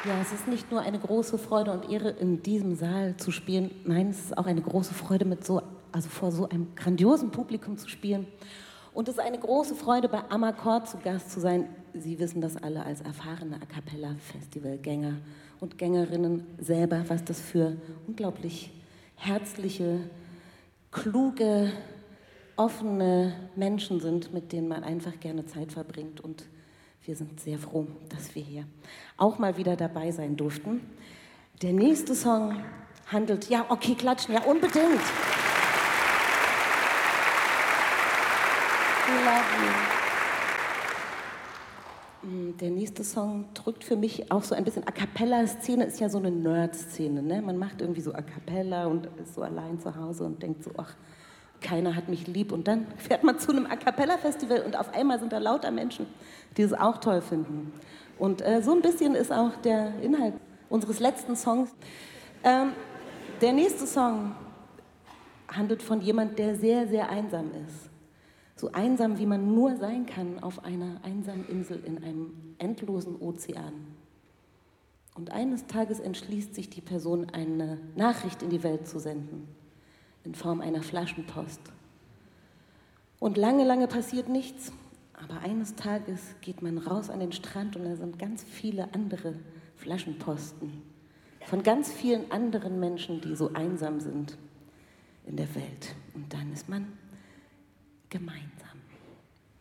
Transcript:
Ja, es ist nicht nur eine große Freude und Ehre, in diesem Saal zu spielen. Nein, es ist auch eine große Freude, vor so einem grandiosen Publikum zu spielen. Und es ist eine große Freude, bei Amarcord zu Gast zu sein. Sie wissen das alle als erfahrene A Cappella-Festivalgänger und Gängerinnen selber, was das für unglaublich herzliche, kluge, offene Menschen sind, mit denen man einfach gerne Zeit verbringt. Und wir sind sehr froh, dass wir hier auch mal wieder dabei sein durften. Der nächste Song handelt, ja, okay, klatschen, ja, unbedingt. Der nächste Song drückt für mich auch so ein bisschen, A Cappella-Szene ist ja so eine Nerd-Szene, ne? Man macht irgendwie so A Cappella und ist so allein zu Hause und denkt so, ach, keiner hat mich lieb. Und dann fährt man zu einem A Cappella-Festival und auf einmal sind da lauter Menschen, die es auch toll finden. Und so ein bisschen ist auch der Inhalt unseres letzten Songs. Der nächste Song handelt von jemand, der sehr, sehr einsam ist. So einsam, wie man nur sein kann auf einer einsamen Insel in einem endlosen Ozean. Und eines Tages entschließt sich die Person, eine Nachricht in die Welt zu senden, in Form einer Flaschenpost. Und lange, lange passiert nichts, aber eines Tages geht man raus an den Strand und da sind ganz viele andere Flaschenposten von ganz vielen anderen Menschen, die so einsam sind in der Welt. Und dann ist man gemeinsam.